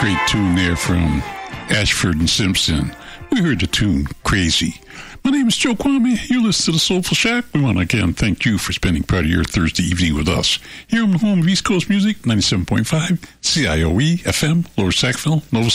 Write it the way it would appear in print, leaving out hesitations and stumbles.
Great tune there from Ashford and Simpson. We heard the tune Crazy. My name is Joe Kwame. You're listening to The Soulful Shack. We want to again thank you for spending part of your Thursday evening with us. Here on the home of East Coast Music, 97.5, CIOE, FM, Lower Sackville, Nova